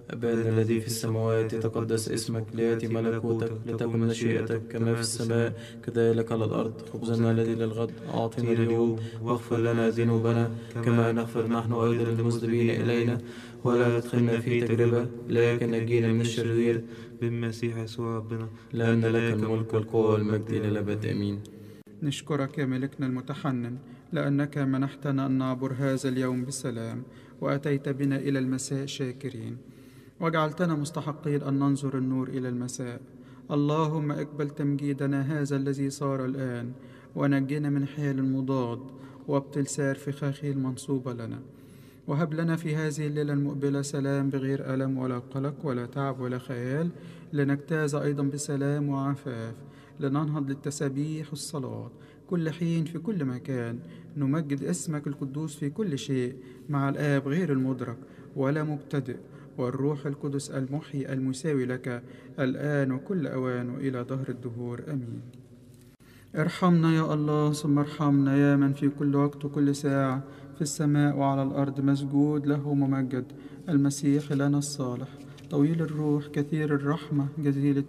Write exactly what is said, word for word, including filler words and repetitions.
أبانا الذي في السماوات، يتقدس اسمك، ليأتي ملكوتك، لتكن مشيئتك كما في السماء كذلك على الأرض. خبزنا الذي للغد أعطنا اليوم، واغفر لنا ذنوبنا كما نغفر نحن أيضا للمذنبين إلينا، ولا تدخلنا في تجربة لكن نجينا من الشرير، بالمسيح يسوع ربنا، لأن لك الملك والقوة والمجد إلى الأبد آمين. نشكرك يا ملكنا المتحنن، لأنك منحتنا أن نعبر هذا اليوم بسلام، وأتيت بنا إلى المساء شاكرين، وجعلتنا مستحقين أن ننظر النور إلى المساء. اللهم اقبل تمجيدنا هذا الذي صار الآن، ونجنا من حال المضاد، وابطل سار فخاخه المنصوبة لنا، وهب لنا في هذه الليلة المقبلة سلام بغير ألم ولا قلق ولا تعب ولا خيال، لنجتاز أيضا بسلام وعفاف، لننهض للتسابيح والصلاة كل حين في كل مكان، نمجد اسمك القدوس في كل شيء، مع الآب غير المدرك ولا مبتدئ، والروح القدس المحيي المساوي لك، الآن وكل أوان وإلى دهر الدهور آمين. ارحمنا يا الله ثم ارحمنا، يا من في كل وقت وكل ساعة في السماء وعلى الأرض مسجود له ممجد، المسيح لنا الصالح، طويل الروح كثير الرحمة جزيل